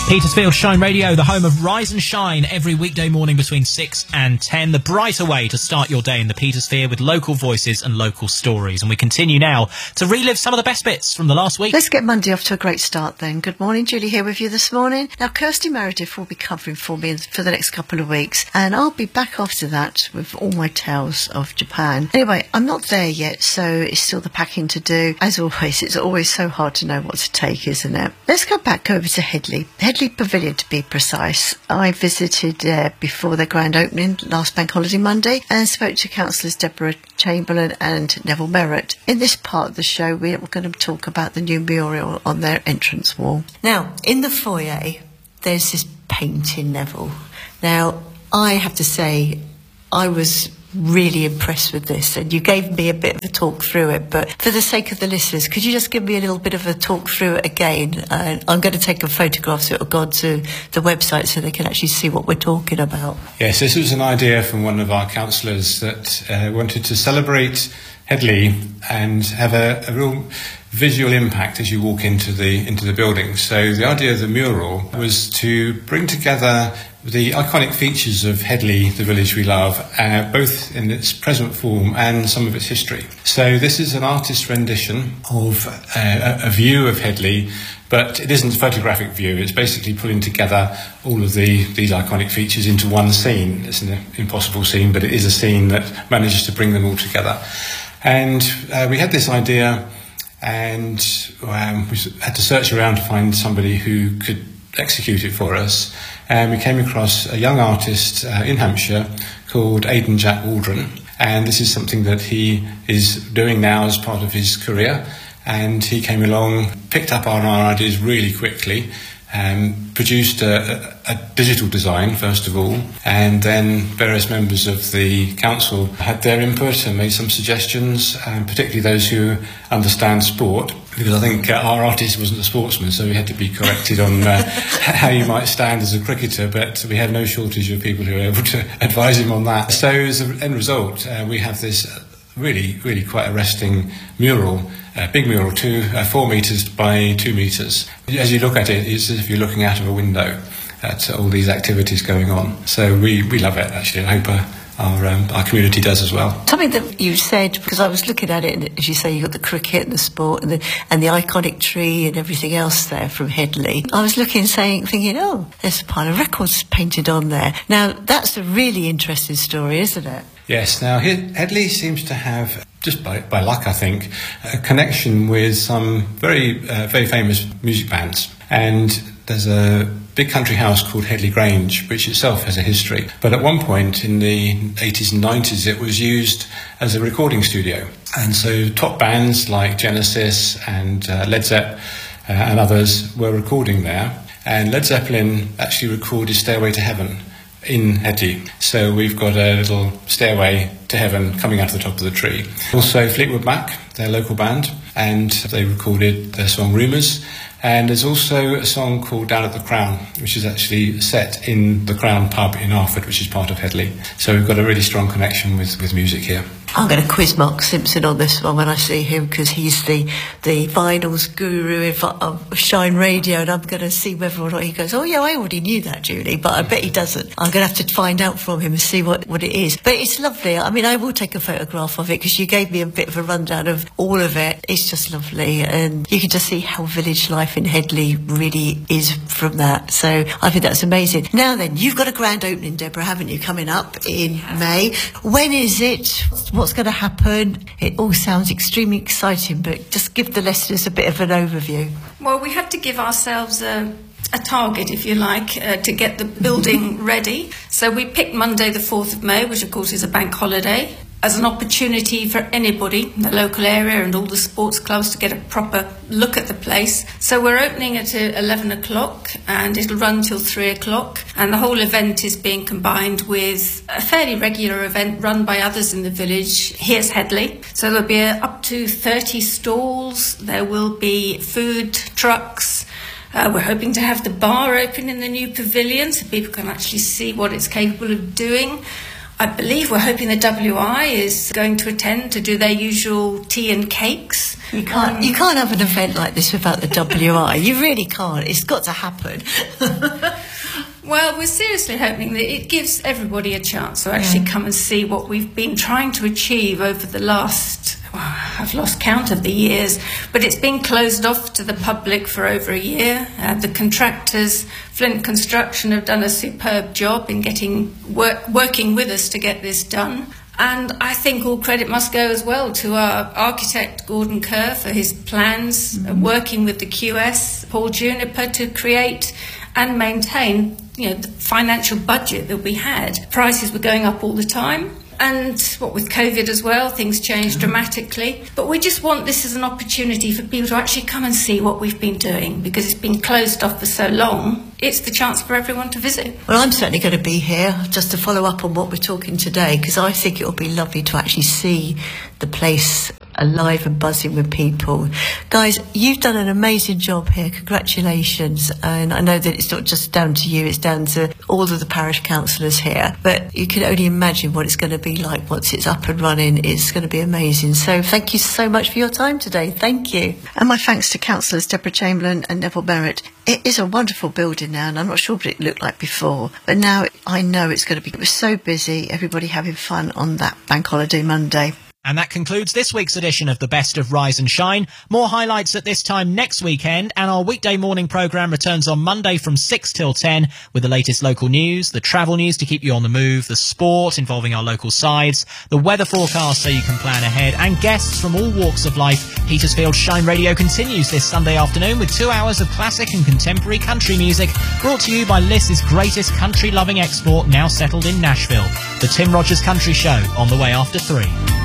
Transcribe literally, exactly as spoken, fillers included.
Petersfield Shine Radio, the home of Rise and Shine, every weekday morning between six and ten. The brighter way to start your day in the Petersphere with local voices and local stories. And we continue now to relive some of the best bits from the last week. Let's get Monday off to a great start then. Good morning, Julie here with you this morning. Now, Kirsty Meredith will be covering for me for the next couple of weeks, and I'll be back after that with all my tales of Japan. Anyway, I'm not there yet, so it's still the packing to do. As always, it's always so hard to know what to take, isn't it? Let's go back over to Headley. Headley Pavilion, to be precise. I visited there before their grand opening last Bank Holiday Monday and spoke to councillors Deborah Chamberlain and Neville Merritt. In this part of the show, we're going to talk about the new mural on their entrance wall. Now, in the foyer, there's this painting, Neville. Now, I have to say, I was really impressed with this, and you gave me a bit of a talk through it, but for the sake of the listeners, could you just give me a little bit of a talk through it again? Uh, I'm going to take a photograph so it'll go to the website so they can actually see what we're talking about. Yes, this was an idea from one of our councillors that uh, wanted to celebrate Headley and have a, a real visual impact as you walk into the into the building. So the idea of the mural was to bring together the iconic features of Headley, the village we love, uh, both in its present form and some of its history. So this is an artist's rendition of uh, a view of Headley, but it isn't a photographic view. It's basically pulling together all of the these iconic features into one scene. It's an impossible scene, but it is a scene that manages to bring them all together. And uh, we had this idea, and um, we had to search around to find somebody who could execute it for us. And we came across a young artist uh, in Hampshire called Aidan Jack Waldron. And this is something that he is doing now as part of his career. And he came along, picked up on our ideas really quickly, um, produced a, a, a digital design, first of all, and then various members of the council had their input and made some suggestions, um, particularly those who understand sport, because I think uh, our artist wasn't a sportsman, so we had to be corrected on uh, how you might stand as a cricketer, but we had no shortage of people who were able to advise him on that. So as an end result, uh, we have this really, really quite arresting mural, a big mural, two, uh, four metres by two metres. As you look at it, it's as if you're looking out of a window at all these activities going on. So we, we love it, actually. I hope uh, our um, our community does as well. Something that you said, because I was looking at it, and as you say, you've got the cricket and the sport and the, and the iconic tree and everything else there from Headley. I was looking, saying, thinking, oh, there's a pile of records painted on there. Now, that's a really interesting story, isn't it? Yes. Now, Headley seems to have, just by, by luck, I think, a connection with some very, uh, very famous music bands. And there's a big country house called Headley Grange, which itself has a history. But at one point in the eighties and nineties, it was used as a recording studio. And so top bands like Genesis and uh, Led Zeppelin uh, and others were recording there. And Led Zeppelin actually recorded Stairway to Heaven in Headley. So we've got a little stairway to heaven coming out of the top of the tree. Also Fleetwood Mac, their local band, and they recorded their song Rumours. And there's also a song called Down at the Crown, which is actually set in the Crown pub in Arford, which is part of Headley. So we've got a really strong connection with, with music here. I'm going to quiz Mark Simpson on this one when I see him, because he's the, the vinyls guru of Shine Radio, and I'm going to see whether or not he goes, oh yeah, I already knew that, Julie, but I bet he doesn't. I'm going to have to find out from him and see what, what it is. But it's lovely. I mean, I will take a photograph of it, because you gave me a bit of a rundown of all of it. It's just lovely, and you can just see how village life in Headley really is from that. So I think that's amazing. Now then, you've got a grand opening, Deborah, haven't you, coming up in May? When is it? What's going to happen? It all sounds extremely exciting, but just give the listeners a bit of an overview. Well, we had to give ourselves a, a target, if you like, uh, to get the building ready. So we picked Monday the fourth of May, which of course is a bank holiday, as an opportunity for anybody in the local area and all the sports clubs to get a proper look at the place. So we're opening at eleven o'clock and it'll run till three o'clock, and the whole event is being combined with a fairly regular event run by others in the village. Here's Headley. So there'll be up to thirty stalls. There will be food trucks. Uh, we're hoping to have the bar open in the new pavilion so people can actually see what it's capable of doing. I believe we're hoping the W I is going to attend to do their usual tea and cakes. You can't, um, you can't have an event like this without the W I. You really can't. It's got to happen. Well, we're seriously hoping that it gives everybody a chance to actually yeah. come and see what we've been trying to achieve over the last, well, I've lost count of the years, but it's been closed off to the public for over a year. Uh, the contractors, Flint Construction, have done a superb job in getting work, working with us to get this done. And I think all credit must go as well to our architect, Gordon Kerr, for his plans, mm-hmm. uh, working with the Q S, Paul Juniper, to create and maintain, you know, the financial budget that we had. Prices were going up all the time. And what with COVID as well, things changed dramatically. But we just want this as an opportunity for people to actually come and see what we've been doing, because it's been closed off for so long. It's the chance for everyone to visit. Well, I'm certainly going to be here just to follow up on what we're talking today, because I think it'll be lovely to actually see the place alive and buzzing with people. Guys, you've done an amazing job here. Congratulations. And I know that it's not just down to you, it's down to all of the parish councillors here. But you can only imagine what it's going to be like once it's up and running. It's going to be amazing. So thank you so much for your time today. Thank you. And my thanks to councillors Deborah Chamberlain and Neville Merritt. It is a wonderful building now, and I'm not sure what it looked like before. But now I know it's going to be. It was so busy, everybody having fun on that bank holiday Monday. And that concludes this week's edition of the Best of Rise and Shine. More highlights at this time next weekend, and our weekday morning programme returns on Monday from six till ten with the latest local news, the travel news to keep you on the move, the sport involving our local sides, the weather forecast so you can plan ahead, and guests from all walks of life. Petersfield Shine Radio continues this Sunday afternoon with two hours of classic and contemporary country music, brought to you by Liss's greatest country-loving export, now settled in Nashville. The Tim Rogers Country Show, on the way after three.